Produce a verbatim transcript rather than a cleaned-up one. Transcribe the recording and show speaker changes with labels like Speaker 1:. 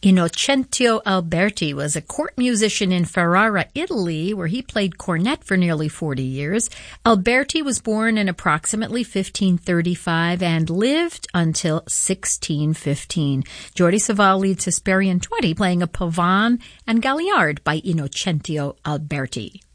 Speaker 1: Innocentio Alberti was a court musician in Ferrara, Italy, where he played cornet for nearly forty years. Alberti was born in approximately fifteen thirty-five and lived until sixteen fifteen. Jordi Savall leads Hesperian twenty, playing a Pavan and Galliard by Innocentio Alberti.